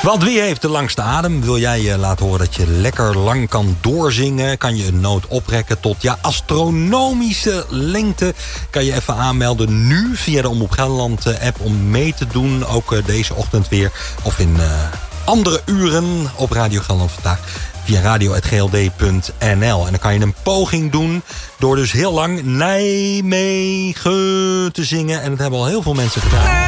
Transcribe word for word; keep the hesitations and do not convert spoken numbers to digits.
Want wie heeft de langste adem? Wil jij je laten horen dat je lekker lang kan doorzingen? Kan je een noot oprekken tot ja, astronomische lengte? Kan je even aanmelden nu via de Omroep Gelderland app om mee te doen. Ook uh, deze ochtend weer. Of in uh, andere uren op Radio Gelderland Vandaag. Via radio punt g l d punt n l. En dan kan je een poging doen door dus heel lang Nijmegen te zingen. En dat hebben al heel veel mensen gedaan.